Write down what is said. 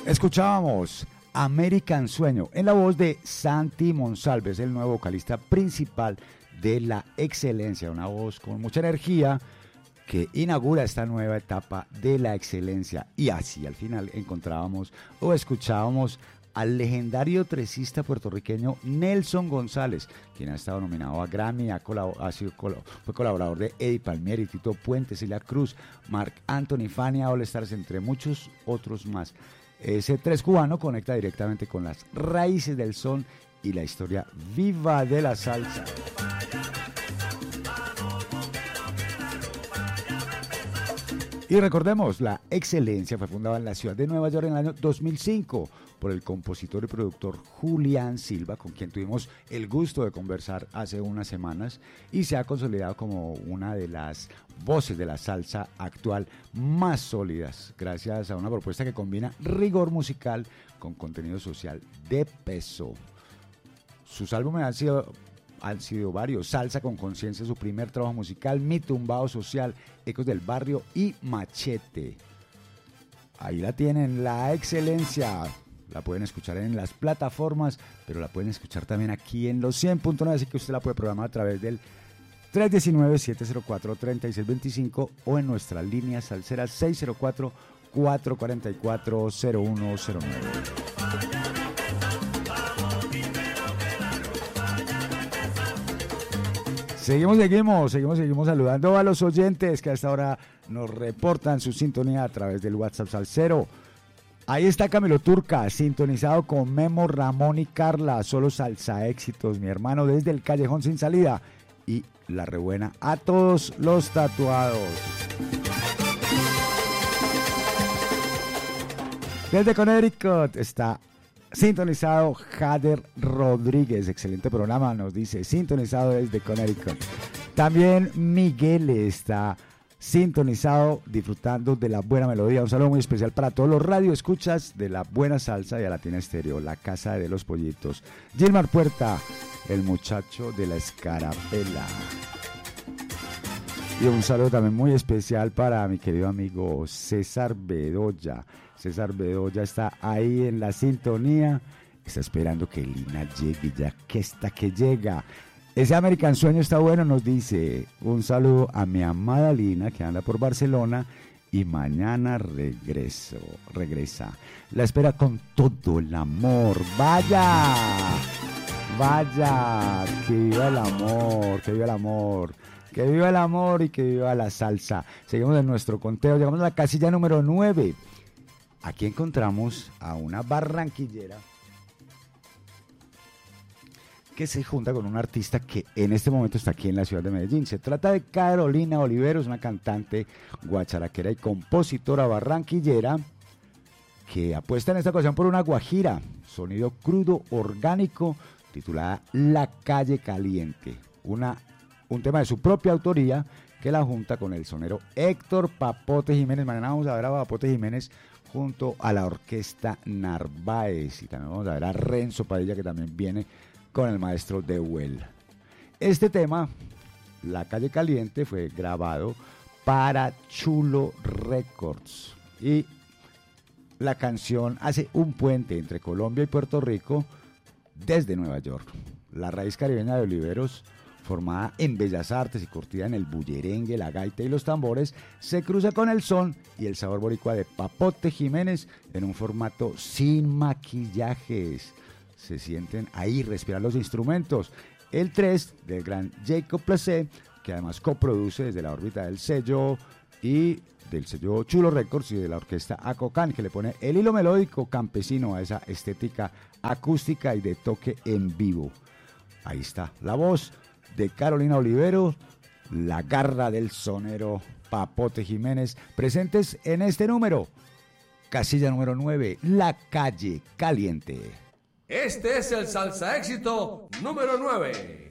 Escuchábamos American Sueño en la voz de Santi Monsalves, el nuevo vocalista principal de La Excelencia, una voz con mucha energía que inaugura esta nueva etapa de la excelencia. Y así al final encontrábamos o escuchábamos al legendario tresista puertorriqueño Nelson González, quien ha estado nominado a Grammy, fue colaborador de Eddie Palmieri, Tito Puente, Celia Cruz, Marc Anthony, Fania All Stars, entre muchos otros más. Ese tres cubano conecta directamente con las raíces del son y la historia viva de la salsa. Y recordemos, La Excelencia fue fundada en la ciudad de Nueva York en el año 2005 por el compositor y productor Julián Silva, con quien tuvimos el gusto de conversar hace unas semanas, y se ha consolidado como una de las voces de la salsa actual más sólidas, gracias a una propuesta que combina rigor musical con contenido social de peso. Sus álbumes han sido varios: Salsa con Conciencia, su primer trabajo musical, Mi Tumbao Social, Ecos del Barrio y Machete. Ahí la tienen, La Excelencia. La pueden escuchar en las plataformas, pero la pueden escuchar también aquí en los 100.9, así que usted la puede programar a través del 319-704-3625 o en nuestra línea salsera 604-444-0109. Seguimos saludando a los oyentes que a esta hora nos reportan su sintonía a través del WhatsApp Salsero. Ahí está Camilo Turca, sintonizado con Memo, Ramón y Carla, solo salsa éxitos, mi hermano, desde el Callejón Sin Salida. Y la rebuena a todos los tatuados. Desde Connecticut está sintonizado Jader Rodríguez, excelente programa, nos dice, sintonizado desde Connecticut. También Miguel está sintonizado, disfrutando de la buena melodía. Un saludo muy especial para todos los radioescuchas de la buena salsa y a Latina Estéreo, la casa de los pollitos. Gilmar Puerta, el muchacho de la escarapela. Y un saludo también muy especial para mi querido amigo César Bedoya. César Bedoya está ahí en la sintonía, está esperando que Lina llegue, ya que está que llega. Ese American Sueño está bueno, nos dice. Un saludo a mi amada Lina, que anda por Barcelona y mañana regresa. La espera con todo el amor. ¡Vaya! Que viva el amor, que viva el amor. Que viva el amor y que viva la salsa. Seguimos en nuestro conteo, llegamos a la casilla número 9. Aquí encontramos a una barranquillera que se junta con un artista que en este momento está aquí en la ciudad de Medellín. Se trata de Carolina Oliveros, una cantante guacharaquera y compositora barranquillera que apuesta en esta ocasión por una guajira, sonido crudo, orgánico, titulada La Calle Caliente. Un tema de su propia autoría que la junta con el sonero Héctor Papote Jiménez. Mañana vamos a ver a Papote Jiménez junto a la orquesta Narváez, y también vamos a ver a Renzo Padilla, que también viene con el maestro Deuel. Este tema, La Calle Caliente, fue grabado para Chulo Records y la canción hace un puente entre Colombia y Puerto Rico desde Nueva York. La raíz caribeña de Oliveros, formada en Bellas Artes y curtida en el bullerengue, la gaita y los tambores, se cruza con el son y el sabor boricua de Papote Jiménez en un formato sin maquillajes. Se sienten ahí, respiran los instrumentos. El 3 del gran Jacob Placé, que además coproduce desde la órbita del sello y del sello Chulo Records y de la orquesta Acocán, que le pone el hilo melódico campesino a esa estética acústica y de toque en vivo. Ahí está la voz de Carolina Olivero, la garra del sonero Papote Jiménez, presentes en este número, casilla número 9, La Calle Caliente. Este es el salsa éxito número 9.